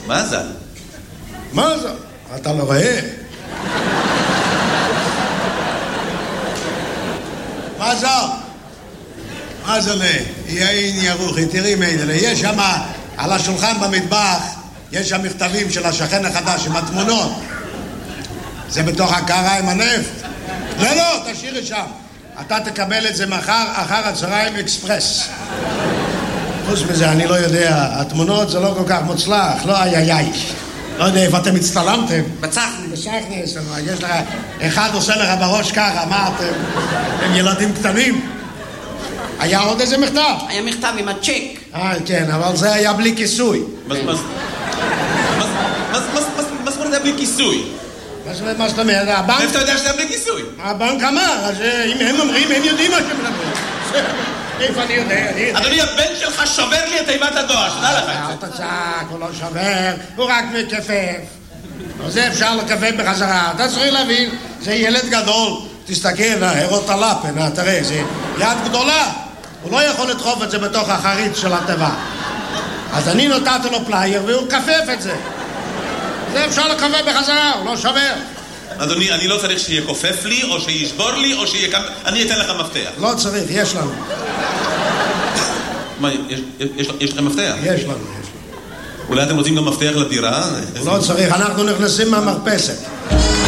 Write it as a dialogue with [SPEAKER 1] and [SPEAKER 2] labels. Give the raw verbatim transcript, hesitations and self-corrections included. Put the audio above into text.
[SPEAKER 1] מזל.
[SPEAKER 2] מזל? אתה לא רואה? מזל? מזל, יין ירוחי, תראי מיידלה, יש שם על השולחן במטבח, יש שם מכתבים של השכן החדש עם התמונות. זה בתוך הקערה עם הנפט? לא, לא, תשאירי שם. אתה תקבל את זה מחר, אחר הצהריים אקספרס. חוץ מזה, אני לא יודע, התמונות זה לא כל כך מוצלח, לא איי איי איי. לא יודע איפה אתם הצטלמתם.
[SPEAKER 1] בצחני.
[SPEAKER 2] בצחני, יש לך, אחד עושה לך בראש ככה, מה אתם? הם ילדים קטנים. היה עוד איזה מכתב?
[SPEAKER 1] היה מכתב עם הצ'ק.
[SPEAKER 2] אה, כן, אבל זה היה בלי כיסוי.
[SPEAKER 1] מה זאת אומרת היה בלי כיסוי?
[SPEAKER 2] מה זאת אומרת? הבנק...
[SPEAKER 1] איפה אתה יודע שזה בלי כיסוי?
[SPEAKER 2] הבנק אמר, אז אם הם אומרים, הם יודעים מה שמדברים. איפה אני יודע?
[SPEAKER 1] אדוני, הבן שלך שובר לי את תיבת הדואר, שתדע לך.
[SPEAKER 2] אל תצעק, הוא לא שובר, הוא רק מכפף. זה אפשר לכפף בחזרה. אתה צריך להבין, זה ילד גדול. תסתכל, הרות הלפן, תראה, זה יד גדולה. הוא לא יכול לדחוף את זה בתוך החריץ של הטבע. אז אני נתתי לו פלייר והוא כפף את זה. זה אפשר לכפף בחזרה, הוא לא שובר.
[SPEAKER 1] אדוני, אני לא צריך שיהיה כופף לי, או שישבור לי, או שיהיה כמה... אני אתן לך מפתח.
[SPEAKER 2] לא צריך, יש לנו.
[SPEAKER 1] מה, יש לכם מפתח?
[SPEAKER 2] יש לנו, יש לנו.
[SPEAKER 1] אולי אתם רוצים גם מפתח לדירה?
[SPEAKER 2] לא צריך, אנחנו נכנסים מהמרפסת.